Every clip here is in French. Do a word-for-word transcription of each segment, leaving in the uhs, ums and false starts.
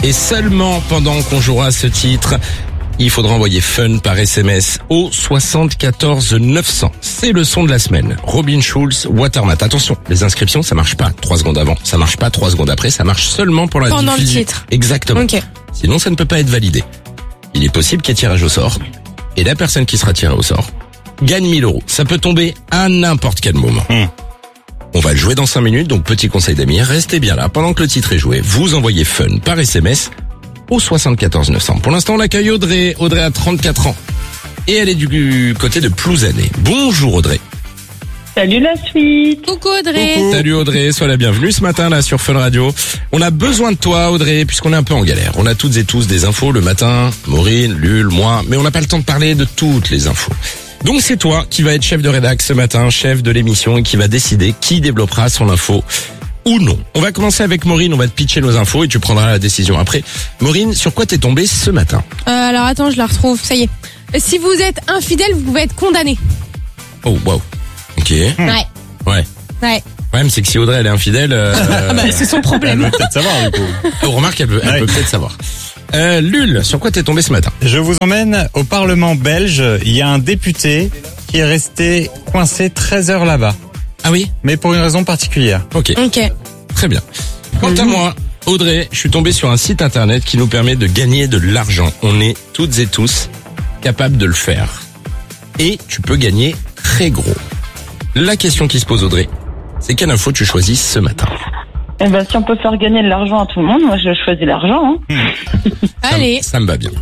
Et seulement pendant qu'on jouera à ce titre, il faudra envoyer fun par S M S au soixante-quatorze neuf cents. C'est le son de la semaine. Robin Schulz, Watermat. Attention, les inscriptions, ça marche pas trois secondes avant. Ça marche pas trois secondes après. Ça marche seulement pour la Pendant diffusion. le titre. Exactement. Ok. Sinon, ça ne peut pas être validé. Il est possible qu'il y ait tirage au sort. Et la personne qui sera tirée au sort gagne mille euros. Ça peut tomber à n'importe quel moment. Mmh. On va le jouer dans cinq minutes, donc petit conseil d'amis, restez bien là. Pendant que le titre est joué, vous envoyez fun par S M S au soixante-quatorze neuf cents. Pour l'instant, on accueille Audrey. Audrey a trente-quatre ans. Et elle est du côté de Plouzané. Bonjour Audrey. Salut la suite. Coucou Audrey. Coucou. Salut Audrey, sois la bienvenue ce matin là sur Fun Radio. On a besoin de toi Audrey, puisqu'on est un peu en galère. On a toutes et tous des infos le matin, Maureen, Lul, moi, mais on n'a pas le temps de parler de toutes les infos. Donc c'est toi qui va être chef de rédac ce matin, chef de l'émission, et qui va décider qui développera son info ou non. On va commencer avec Maureen, on va te pitcher nos infos et tu prendras la décision après. Maureen, sur quoi t'es tombée ce matin? Euh, alors attends, je la retrouve, ça y est. Si vous êtes infidèle, vous pouvez être condamné. Oh wow. Ok. Ouais. Ouais. Ouais. Le problème c'est que si Audrey elle est infidèle, euh, Ah bah, c'est son Elle problème. veut peut-être savoir, du coup. oh, remarque elle peut, elle Ouais. peut peut-être savoir. Euh, Lul, sur quoi t'es tombée ce matin? Je vous emmène au Parlement belge. Il y a un député qui est resté coincé treize heures là-bas. Ah oui? Mais pour une raison particulière. Ok. Ok. Très bien. Quant à moi, Audrey, je suis tombé sur un site internet qui nous permet de gagner de l'argent. On est toutes et tous capables de le faire. Et tu peux gagner très gros. La question qui se pose Audrey, c'est quelle info tu choisis ce matin? Eh ben, si on peut faire gagner de l'argent à tout le monde, moi je choisis l'argent. Hein. Ça, Allez. ça me va bien.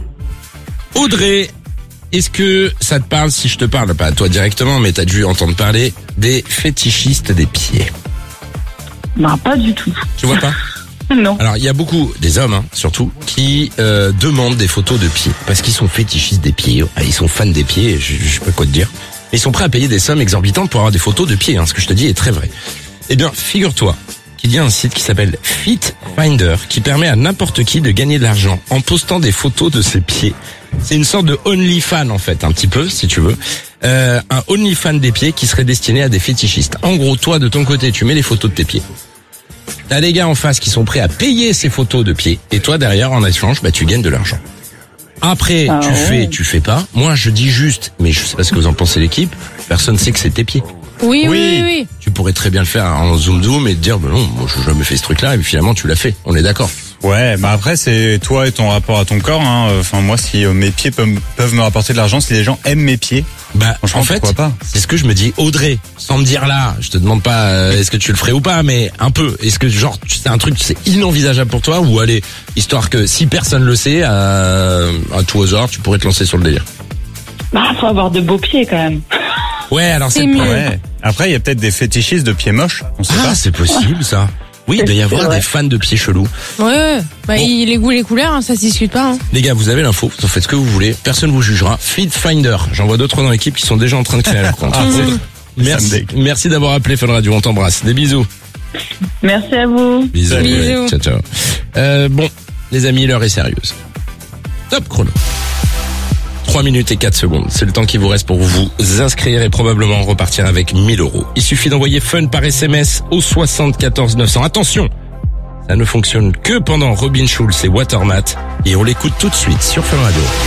Audrey, est-ce que ça te parle si je te parle, pas à toi directement, mais t'as dû entendre parler des fétichistes des pieds? Ben, pas du tout. Tu vois pas? Non. Alors, il y a beaucoup, des hommes hein, surtout, qui euh, demandent des photos de pieds. Parce qu'ils sont fétichistes des pieds, ah, ils sont fans des pieds, je, je sais pas quoi te dire. Et ils sont prêts à payer des sommes exorbitantes pour avoir des photos de pieds. Hein, ce que je te dis est très vrai. Eh bien, figure-toi qu'il y a un site qui s'appelle Fit Finder qui permet à n'importe qui de gagner de l'argent en postant des photos de ses pieds. C'est une sorte de OnlyFans en fait, un petit peu, si tu veux. Euh, un OnlyFans des pieds qui serait destiné à des fétichistes. En gros, toi, de ton côté, tu mets les photos de tes pieds. T'as les gars en face qui sont prêts à payer ces photos de pieds. Et toi, derrière, en échange, bah, tu gagnes de l'argent. Après, Ah tu ouais. fais, tu fais pas. Moi, je dis juste, mais je sais pas ce que vous en pensez l'équipe, personne sait que c'est tes pieds. Oui, oui, Oui. oui, oui. Tu pourrais très bien le faire en zoom zoom et te dire, bah non, moi, j'ai jamais fait ce truc-là, et puis finalement, tu l'as fait. On est d'accord. Ouais, bah après c'est toi et ton rapport à ton corps. Hein. Enfin moi, si euh, mes pieds peuvent, peuvent me rapporter de l'argent, si les gens aiment mes pieds, Bah, franchement en fait, pourquoi pas. c'est ce que je me dis. Audrey, sans me dire là, je te demande pas euh, est-ce que tu le ferais ou pas, mais un peu. Est-ce que genre tu- c'est un truc c'est inenvisageable pour toi ou allez, histoire que si personne le sait, à, à tout hasard, tu pourrais te lancer sur le délire. Bah, faut avoir de beaux pieds quand même. Ouais, alors c'est C'est le mieux. problème. Ouais. Après, il y a peut-être des fétichistes de pieds moches. On sait Ah, pas. c'est possible ça. Oui, il doit y avoir C'est vrai. des fans de pieds chelous. Ouais, ouais. Bah, Bon. il- les goûts, les couleurs, hein, ça se discute pas. Hein. Les gars, vous avez l'info, vous en faites ce que vous voulez, personne vous jugera. Feed Finder, j'en vois d'autres dans l'équipe qui sont déjà en train de créer leur compte. Ah, Audrey, merci, Sunday. merci d'avoir appelé Fun Radio, on t'embrasse. Des bisous. Merci à vous. Bisous. Salut. Ouais, ciao, ciao. Euh, bon, les amis, l'heure est sérieuse. Top chrono. trois minutes et quatre secondes. C'est le temps qui vous reste pour vous inscrire et probablement repartir avec mille euros. Il suffit d'envoyer fun par S M S au soixante-quatorze neuf cents. Attention, ça ne fonctionne que pendant Robin Schulz et Watermat. Et on l'écoute tout de suite sur Fun Radio.